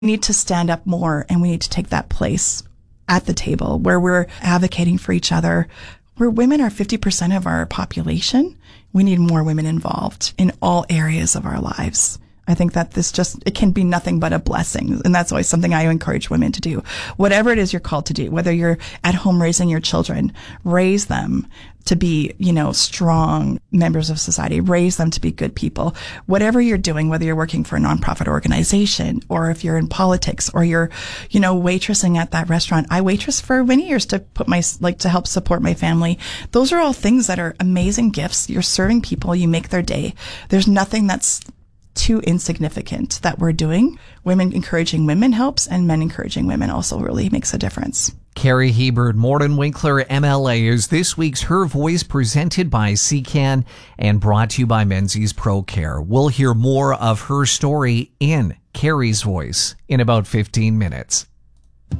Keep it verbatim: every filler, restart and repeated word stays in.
We need to stand up more, and we need to take that place at the table where we're advocating for each other, where women are fifty percent of our population. We need more women involved in all areas of our lives. I think that this just, it can be nothing but a blessing. And that's always something I encourage women to do. Whatever it is you're called to do, whether you're at home raising your children, raise them to be, you know, strong members of society, raise them to be good people. Whatever you're doing, whether you're working for a nonprofit organization or if you're in politics or you're, you know, waitressing at that restaurant. I waitressed for many years to put my, like to help support my family. Those are all things that are amazing gifts. You're serving people, you make their day. There's nothing that's too insignificant that we're doing. Women encouraging women helps, and men encouraging women also really makes a difference. Carrie Hebert, Morton Winkler, M L A, is this week's Her Voice, presented by C C A N and brought to you by Menzies Pro Care. We'll hear more of her story in Carrie's Voice in about fifteen minutes.